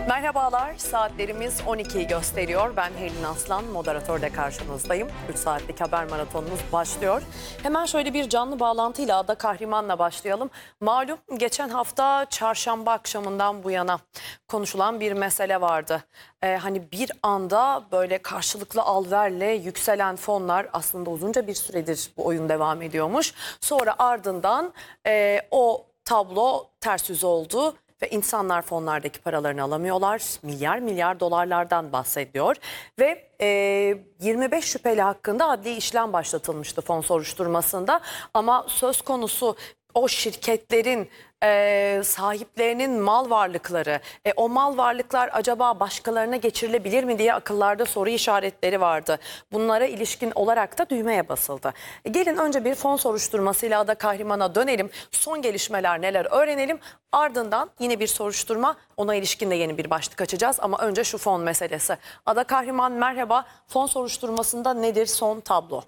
Merhabalar, saatlerimiz 12'yi gösteriyor. Ben Helin Aslan, moderatörde karşınızdayım. 3 saatlik haber maratonumuz başlıyor. Hemen şöyle bir canlı bağlantıyla Ada Kahraman'la başlayalım. Malum geçen hafta çarşamba akşamından bu yana konuşulan bir mesele vardı. Hani bir anda böyle karşılıklı alverle yükselen fonlar, aslında uzunca bir süredir bu oyun devam ediyormuş. Sonra ardından o tablo ters yüz oldu. Ve insanlar fonlardaki paralarını alamıyorlar. Milyar milyar dolarlardan bahsediyor. Ve 25 şüpheli hakkında adli işlem başlatılmıştı fon soruşturmasında. Ama söz konusu o şirketlerin sahiplerinin mal varlıkları, o mal varlıklar acaba başkalarına geçirilebilir mi diye akıllarda soru işaretleri vardı. Bunlara ilişkin olarak da düğmeye basıldı. Gelin önce bir fon soruşturmasıyla Ada Kahraman'a dönelim. Son gelişmeler neler öğrenelim. Ardından yine bir soruşturma, ona ilişkin de yeni bir başlık açacağız. Ama önce şu fon meselesi. Ada Kahraman merhaba. Fon soruşturmasında nedir son tablo?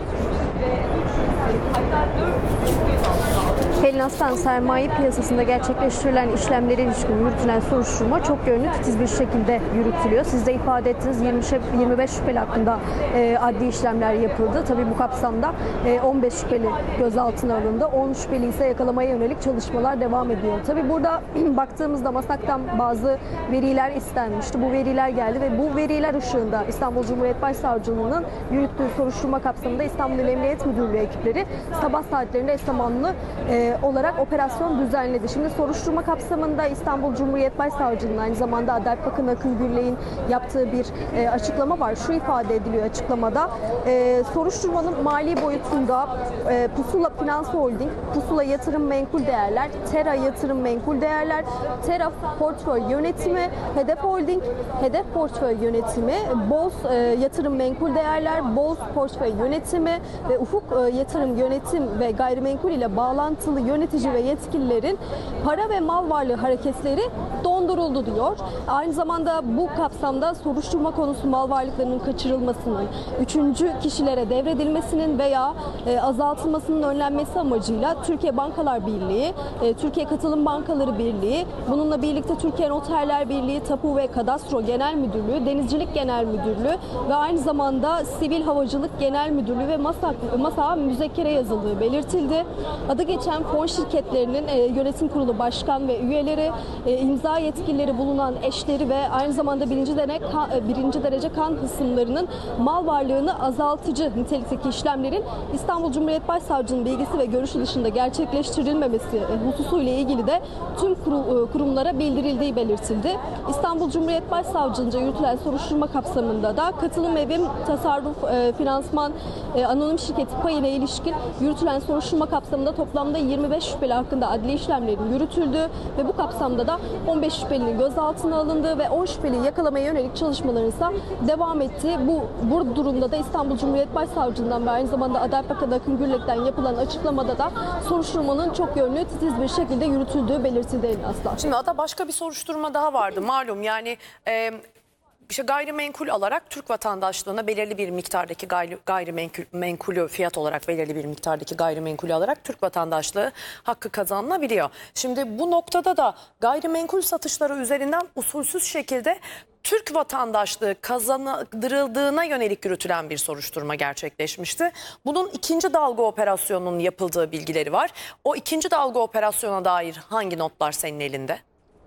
Helin Aslan, sermaye piyasasında gerçekleştirilen işlemlere ilişkin yürütülen soruşturma çok yönlü, titiz bir şekilde yürütülüyor. Siz de ifade ettiniz, 25 şüpheli hakkında adli işlemler yapıldı. Tabii bu kapsamda 15 şüpheli gözaltına alındı. 10 şüpheli ise yakalamaya yönelik çalışmalar devam ediyor. Tabii burada baktığımızda MASAK'tan bazı veriler istenmişti. Bu veriler geldi ve bu veriler ışığında İstanbul Cumhuriyet Başsavcılığı'nın yürüttüğü soruşturma kapsamında İstanbul İl Emniyet Müdürlüğü ekipleri sabah saatlerinde eş zamanlı olarak operasyon düzenledi. Şimdi soruşturma kapsamında İstanbul Cumhuriyet Başsavcılığı'nın aynı zamanda Adalet Bakanı Akın Gürley'in yaptığı bir açıklama var. Şu ifade ediliyor açıklamada. Soruşturmanın mali boyutunda Pusula Finans Holding, Pusula Yatırım Menkul Değerler, Tera Yatırım Menkul Değerler, Tera Portföy Yönetimi, Hedef Holding, Hedef Portföy Yönetimi, Boz Yatırım Menkul Değerler, Boz Portföy Yönetimi ve Ufuk Yatırım Yönetim ve Gayrimenkul ile bağlantılı yönetici ve yetkililerin para ve mal varlığı hareketleri donduruldu diyor. Aynı zamanda bu kapsamda soruşturma konusu mal varlıklarının kaçırılmasının, üçüncü kişilere devredilmesinin veya azaltılmasının önlenmesi amacıyla Türkiye Bankalar Birliği, Türkiye Katılım Bankaları Birliği, bununla birlikte Türkiye Noterler Birliği, Tapu ve Kadastro Genel Müdürlüğü, Denizcilik Genel Müdürlüğü ve aynı zamanda Sivil Havacılık Genel Müdürlüğü ve MASAK'a müzekkere yazıldığı belirtildi. Adı geçen fon şirketlerinin yönetim kurulu başkan ve üyeleri, imza yetkilileri bulunan eşleri ve aynı zamanda birinci derece kan hısımlarının mal varlığını azaltıcı nitelikteki işlemlerin İstanbul Cumhuriyet Başsavcılığı'nın bilgisi ve görüşü dışında gerçekleştirilmemesi hususuyla ilgili de tüm kurumlara bildirildiği belirtildi. İstanbul Cumhuriyet Başsavcılığı'nca yürütülen soruşturma kapsamında da katılım evim, tasarruf, finansman, anonim şirketi payına ilişkin yürütülen soruşturma kapsamında toplamda 25 şüpheli hakkında adli işlemlerin yürütüldüğü ve bu kapsamda da 15 şüphelinin gözaltına alındığı ve 10 şüpheliyi yakalamaya yönelik çalışmaların ise devam ettiği bu durumda da İstanbul Cumhuriyet Başsavcılığından ve aynı zamanda Adalet Bakanı Akın Gürlek'ten yapılan açıklamada da soruşturmanın çok yönlü, titiz bir şekilde yürütüldüğü belirtildi Aslan. Şimdi Ada, başka bir soruşturma daha vardı malum, yani İşte gayrimenkul alarak Türk vatandaşlığına belirli bir miktardaki gayrimenkulü fiyat olarak belirli bir miktardaki gayrimenkulü alarak Türk vatandaşlığı hakkı kazanılabiliyor. Şimdi bu noktada da gayrimenkul satışları üzerinden usulsüz şekilde Türk vatandaşlığı kazandırıldığına yönelik yürütülen bir soruşturma gerçekleşmişti. Bunun ikinci dalga operasyonunun yapıldığı bilgileri var. O ikinci dalga operasyona dair hangi notlar senin elinde?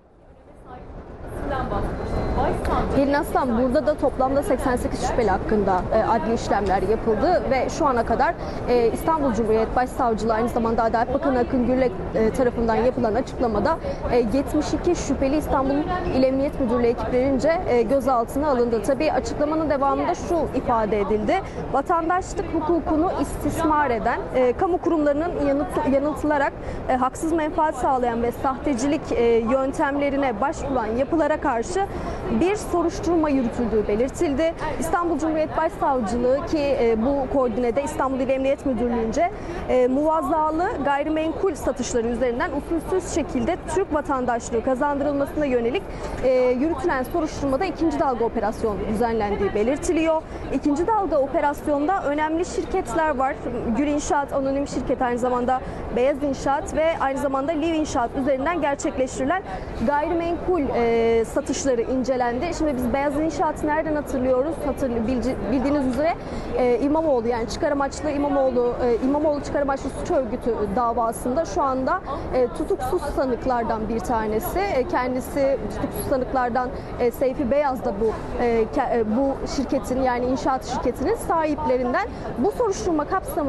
Helin Aslan, burada da toplamda 88 şüpheli hakkında adli işlemler yapıldı ve şu ana kadar İstanbul Cumhuriyet Başsavcılığı aynı zamanda Adalet Bakanı Akın Gürlek tarafından yapılan açıklamada 72 şüpheli İstanbul İl Emniyet Müdürlüğü ekiplerince gözaltına alındı. Tabii açıklamanın devamında şu ifade edildi: vatandaşlık hukukunu istismar eden, kamu kurumlarının yanıltılarak haksız menfaat sağlayan ve sahtecilik yöntemlerine başvuran yapılara karşı bir soruşturma yürütüldüğü belirtildi. İstanbul Cumhuriyet Başsavcılığı ki bu koordinede İstanbul İl Emniyet Müdürlüğü'nce muvazzalı gayrimenkul satışları üzerinden usulsüz şekilde Türk vatandaşlığı kazandırılmasına yönelik yürütülen soruşturmada ikinci dalga operasyon düzenlendiği belirtiliyor. İkinci dalga operasyonda önemli şirketler var. Gül İnşaat Anonim Şirket, aynı zamanda Beyaz İnşaat ve aynı zamanda Liv İnşaat üzerinden gerçekleştirilen gayrimenkul satışları incelendi. Şimdi biz Beyaz İnşaat'ı nereden hatırlıyoruz? Bildiğiniz üzere İmamoğlu, yani çıkar amaçlı İmamoğlu çıkar amaçlı suç örgütü davasında şu anda tutuksuz sanıklardan bir tanesi. Kendisi tutuksuz sanıklardan Seyfi Beyaz da bu şirketin, yani inşaat şirketinin sahiplerinden. Bu soruşturma kapsamında